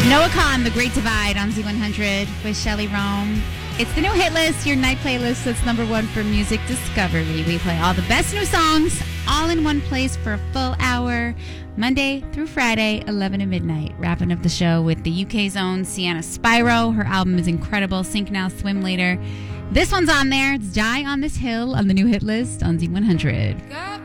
Noah Kahn, The Great Divide on Z100 with Shelley Rome. It's the new hit list, your night playlist that's number one for music discovery. We play all the best new songs all in one place for a full hour, Monday through Friday, 11 to midnight. Wrapping up the show with the UK's own Sienna Spyro. Her album is incredible. Sink Now, Swim Later. This one's on there. It's Die on This Hill on the new hit list on Z100.